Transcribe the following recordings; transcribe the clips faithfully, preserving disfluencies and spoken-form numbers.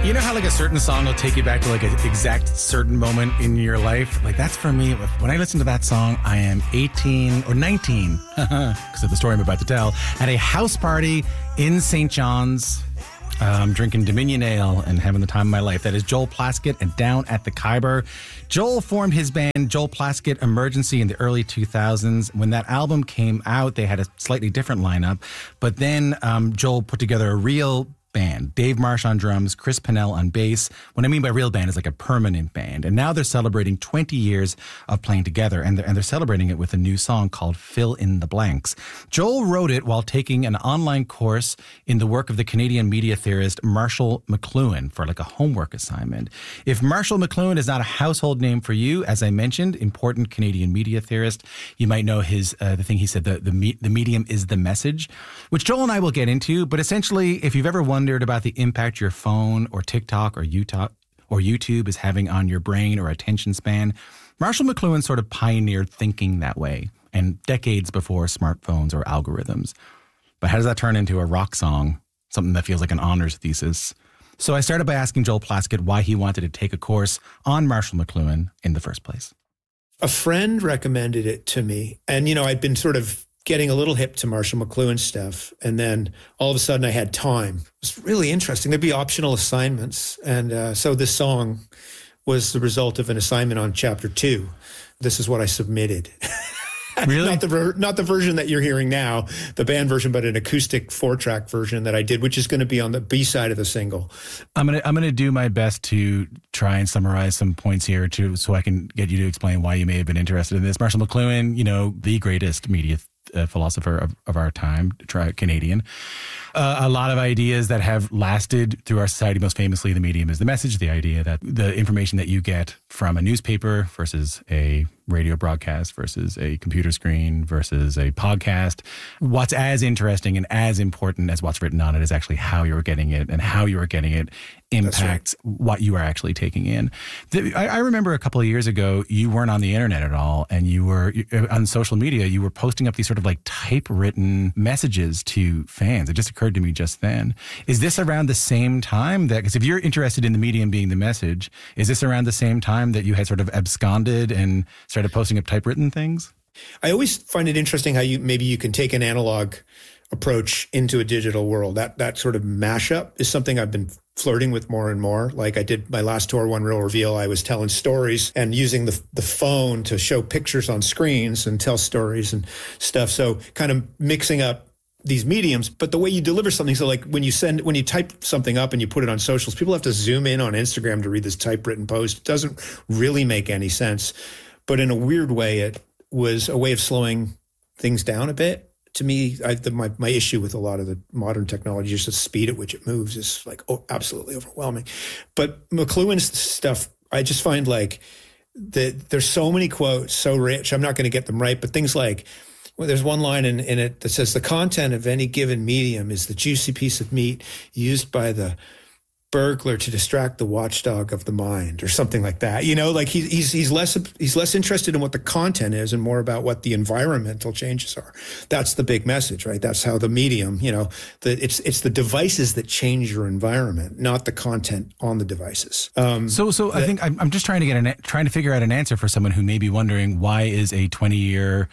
You know how like a certain song will take you back to like an exact certain moment in your life? Like that's for me. When I listen to that song, I am eighteen or nineteen, because of the story I'm about to tell, at a house party in Saint John's. Um, drinking Dominion Ale and having the time of my life. That is Joel Plaskett and Down at the Khyber. Joel formed his band Joel Plaskett Emergency in the early two thousands. When that album came out, they had a slightly different lineup. But then um, Joel put together a real band. Dave Marsh on drums, Chris Pennell on bass. What I mean by real band is like a permanent band. And now they're celebrating twenty years of playing together, and they're, and they're celebrating it with a new song called Fill in the Blanks. Joel wrote it while taking an online course in the work of the Canadian media theorist Marshall McLuhan for like a homework assignment. If Marshall McLuhan is not a household name for you, as I mentioned, important Canadian media theorist, you might know his uh, the thing he said, the, the, me- the medium is the message, which Joel and I will get into. But essentially, if you've ever wondered about the impact your phone or TikTok or YouTube or YouTube is having on your brain or attention span, Marshall McLuhan sort of pioneered thinking that way, and decades before smartphones or algorithms. But how does that turn into a rock song, something that feels like an honors thesis? So I started by asking Joel Plaskett why he wanted to take a course on Marshall McLuhan in the first place. A friend recommended it to me, and you know, I'd been sort of getting a little hip to Marshall McLuhan stuff. And then all of a sudden I had time. It was really interesting. There'd be optional assignments. And uh, so this song was the result of an assignment on chapter two. This is what I submitted. Really? not the ver- not the version that you're hearing now, the band version, but an acoustic four-track version that I did, which is going to be on the B side of the single. I'm gonna I'm gonna do my best to try and summarize some points here, to so I can get you to explain why you may have been interested in this. Marshall McLuhan, you know, the greatest media uh, philosopher of, of our time, try Canadian. Uh, a lot of ideas that have lasted through our society, most famously, the medium is the message, the idea that the information that you get from a newspaper versus a radio broadcast versus a computer screen versus a podcast, what's as interesting and as important as what's written on it is actually how you're getting it, and how you're getting it impacts right. what you are actually taking in. The, I, I remember a couple of years ago, you weren't on the internet at all, and you were on social media, you were posting up these sort of like typewritten messages to fans. It just occurred to me just then. Is this around the same time that, because if you're interested in the medium being the message, is this around the same time that you had sort of absconded and started posting up typewritten things? I always find it interesting how you maybe you can take an analog approach into a digital world. That that sort of mashup is something I've been flirting with more and more. Like I did my last tour, One Real Reveal, I was telling stories and using the the phone to show pictures on screens and tell stories and stuff. So kind of mixing up these mediums, but the way you deliver something. So like when you send, when you type something up and you put it on socials, people have to zoom in on Instagram to read this typewritten post. It doesn't really make any sense. But in a weird way, it was a way of slowing things down a bit. To me, I, the, my, my issue with a lot of the modern technology is the speed at which it moves is like, oh, absolutely overwhelming. But McLuhan's stuff, I just find like that there's so many quotes, so rich. I'm not going to get them right, but things like, well, there's one line in, in it that says, the content of any given medium is the juicy piece of meat used by the burglar to distract the watchdog of the mind, or something like that. You know, like he, he's he's less he's less interested in what the content is and more about what the environmental changes are. That's the big message, right? That's how the medium, you know, the, it's it's the devices that change your environment, not the content on the devices. Um, so, so that, I think I'm, I'm just trying to get an trying to figure out an answer for someone who may be wondering, why is a twenty year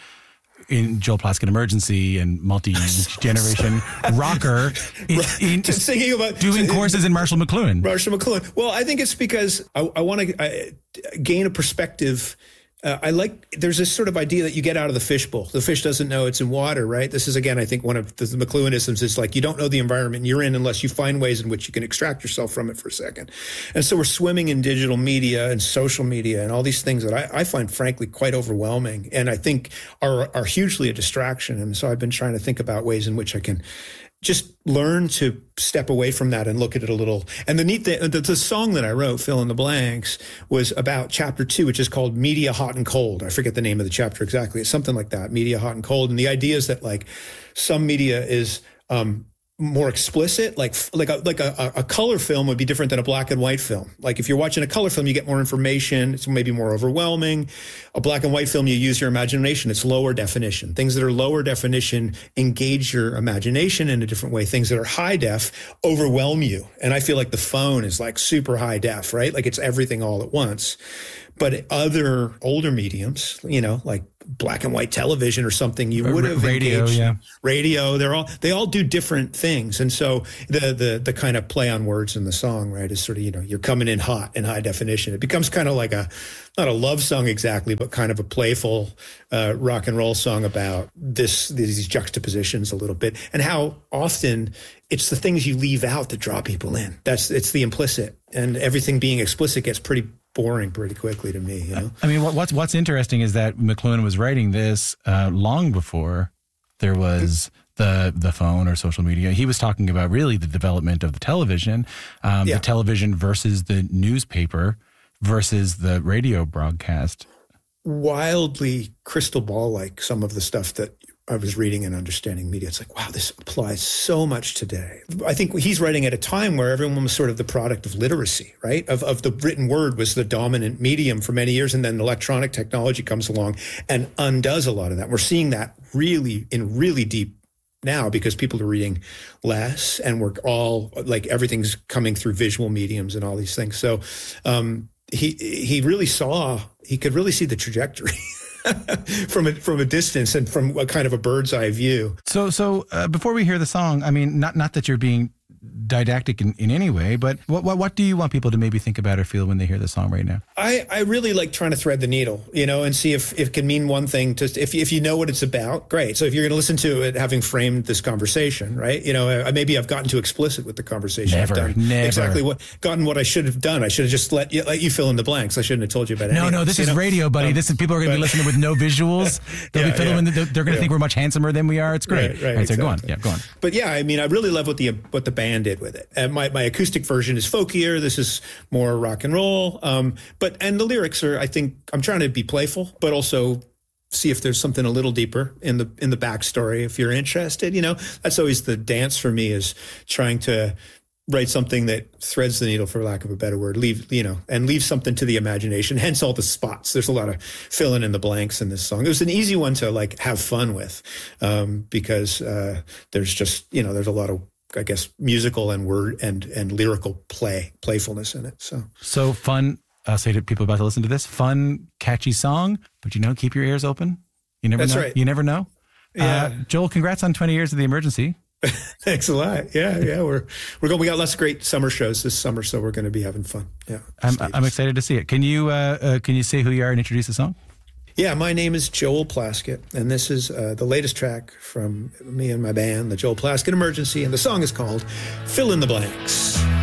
in Joel Plaskett Emergency and multi-generation rocker in, in, singing about doing courses in Marshall McLuhan. Marshall McLuhan. Well, I think it's because I, I want to gain a perspective. Uh, I like, there's this sort of idea that you get out of the fishbowl. The fish doesn't know it's in water, right? This is, again, I think one of the, the McLuhanisms is like, you don't know the environment you're in unless you find ways in which you can extract yourself from it for a second. And so we're swimming in digital media and social media and all these things that I, I find, frankly, quite overwhelming. And I think are, are hugely a distraction. And so I've been trying to think about ways in which I can just learn to step away from that and look at it a little. And the neat thing, the, the song that I wrote, Fill in the Blanks, was about chapter two, which is called Media Hot and Cold. I forget the name of the chapter exactly. It's something like that, Media Hot and Cold. And the idea is that like some media is um, more explicit, like like a like a, a color film would be different than a black and white film. Like if you're watching a color film, you get more information. It's maybe more overwhelming. A black and white film, you use your imagination. It's lower definition. Things that are lower definition engage your imagination in a different way. Things that are high def overwhelm you. And I feel like the phone is like super high def, right? Like it's everything all at once. But other older mediums, you know, like black and white television or something, you would have radio, engaged. yeah. Radio, they're all they all do different things, and so the the the kind of play on words in the song, right, is sort of, you know, you're coming in hot in high definition. It becomes kind of like a not a love song exactly, but kind of a playful uh, rock and roll song about this these juxtapositions a little bit, and how often it's the things you leave out that draw people in. That's it's the implicit, and everything being explicit gets pretty boring pretty quickly to me, you know? I mean, what, what's what's interesting is that McLuhan was writing this uh, long before there was the the phone or social media. He was talking about really the development of the television, um, Yeah. the television versus the newspaper versus the radio broadcast. Wildly crystal ball like some of the stuff that I was reading and understanding media. It's like, wow, this applies so much today. I think he's writing at a time where everyone was sort of the product of literacy, right? Of, of the written word was the dominant medium for many years. And then electronic technology comes along and undoes a lot of that. We're seeing that really in really deep now because people are reading less and we're all like everything's coming through visual mediums and all these things. So um, he he really saw, he could really see the trajectory. from a from a distance and from a kind of a bird's eye view. So, so uh, before we hear the song, I mean, not not that you're being didactic in, in any way, but what, what what do you want people to maybe think about or feel when they hear the song right now? I, I really like trying to thread the needle, you know, and see if, if it can mean one thing. To if if you know what it's about, great. So if you're going to listen to it, having framed this conversation, right? You know, I, maybe I've gotten too explicit with the conversation. Never, I've done never. exactly what gotten what I should have done. I should have just let you let you fill in the blanks. I shouldn't have told you about it. No, no, this is know? radio, buddy. Um, this is people are going to be listening with no visuals. They'll Yeah, be filling. yeah. They're, they're going to Yeah. think we're much handsomer than we are. It's great. Right, right, right so go on. exactly. Yeah, go on. But yeah, I mean, I really love what the what the band did with it. And my, my acoustic version is folkier. This is more rock and roll. Um, but and the lyrics are, I think, I'm trying to be playful, but also see if there's something a little deeper in the in the backstory. If you're interested, you know, that's always the dance for me, is trying to write something that threads the needle, for lack of a better word, leave, you know, and leave something to the imagination, hence all the spots. There's a lot of filling in the blanks in this song. It was an easy one to like have fun with, um, because uh, there's just, you know, there's a lot of, I guess, musical and word and, and lyrical play, playfulness in it. So, So fun, I'll say to people about to listen to this, fun, catchy song, but you know, keep your ears open. You never That's know. right. You never know. Yeah. Uh, Joel, congrats on twenty years of The Emergency. Thanks a lot. Yeah, yeah, we're we're going. We got lots of great summer shows this summer, so we're going to be having fun. Yeah, I'm, stages. I'm excited to see it. Can you uh, uh, can you say who you are and introduce the song? Yeah, my name is Joel Plaskett, and this is uh, the latest track from me and my band, the Joel Plaskett Emergency, and the song is called "Fill in the Blanks."